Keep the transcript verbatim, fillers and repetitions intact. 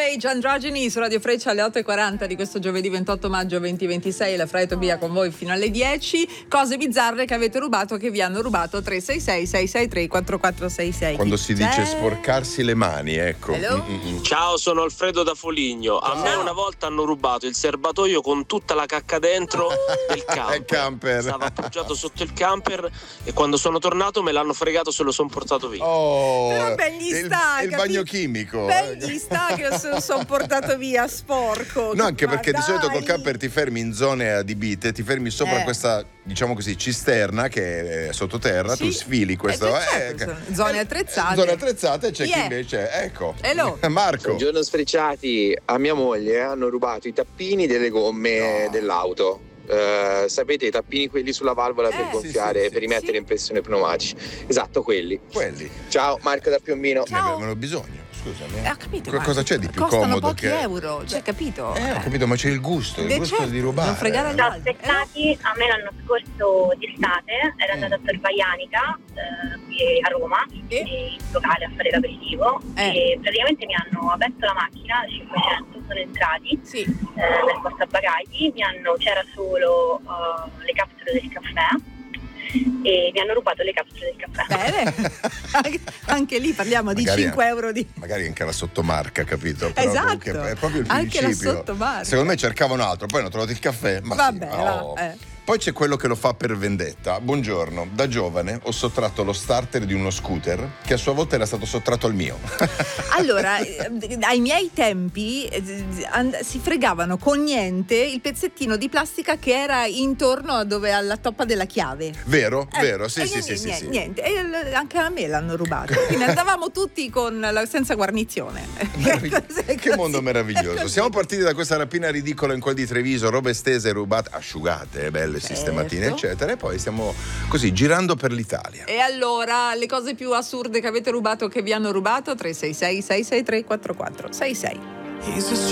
Page, Androgeni su Radio Freccia alle otto e quaranta di questo giovedì ventotto maggio duemilaventisei. La Fra e Tobia con voi fino alle dieci. Cose bizzarre che avete rubato, che vi hanno rubato. Tre sei sei sei sei tre quattro quattro sei sei. Quando si C'è? dice sporcarsi le mani, ecco. Ciao, sono Alfredo da Foligno. A me una volta hanno rubato il serbatoio con tutta la cacca dentro del camper. camper. Stava appoggiato sotto il camper e quando sono tornato me l'hanno fregato, se lo sono portato via. Oh, Però ben gli il, sta, il capi- bagno chimico. Ben gli sta che lo sono son portato via sporco. No, anche Ma perché dai. di solito col camper ti fermi in zone adibite, ti fermi sopra Eh. questa, diciamo così, cisterna che è sottoterra, Sì. tu sfili questo. Eh, certo, eh, sono zone eh, attrezzate. Zone attrezzate e c'è Yeah. chi invece, ecco. Hello. Marco. Buongiorno sfrecciati, a mia moglie hanno rubato i tappini delle gomme No. dell'auto. Eh, sapete i tappini quelli sulla valvola per Eh, gonfiare, sì, sì, per sì. rimettere Sì. in pressione i pneumatici? Esatto, quelli. Quelli. Ciao, Marco da Piombino. Ciao. Ne avevano bisogno, scusami. Eh, ho capito, Co- ma cosa c'è di più costano comodo pochi che euro, cioè, capito? Eh, ho capito, ma c'è il gusto, il Beh, gusto certo, di rubare. non fregare agli Ciao altri. aspettati, a me l'anno scorso d'estate ero Mm. andata a Torvaianica eh, qui a Roma, E? in locale a fare l'aperitivo Eh. e praticamente mi hanno aperto la macchina da cinquecento, sono entrati Sì. eh, nel portabagagli, mi hanno, c'era solo eh, le capsule del caffè e mi hanno rubato le capsule del caffè. Bene. anche, anche lì parliamo di Magari- cinque euro di... Magari anche la sottomarca, capito? Però Esatto. comunque è proprio il Anche la principio. sottomarca. Secondo me cercavano altro, poi hanno trovato il caffè. Ma Vabbè, sì, va, oh. eh. Poi c'è quello che lo fa per vendetta. Buongiorno, da giovane ho sottratto lo starter di uno scooter che a sua volta era stato sottratto al mio. Allora, eh, ai miei tempi eh, and- si fregavano con niente il pezzettino di plastica che era intorno a dove alla toppa della chiave. Vero? Eh, Vero? Sì, e sì, niente, sì, sì, niente, sì. niente. E l- anche a me l'hanno rubato. Quindi andavamo tutti con la, senza guarnizione. Cos'è Che così? mondo meraviglioso. Siamo partiti da questa rapina ridicola in quel di Treviso, robe stese, rubate, asciugate, belle, Certo. sistematine, eccetera. E poi stiamo così girando per l'Italia. E allora, le cose più assurde che avete rubato, che vi hanno rubato? tre sei sei sei sei tre quattro quattro sei sei.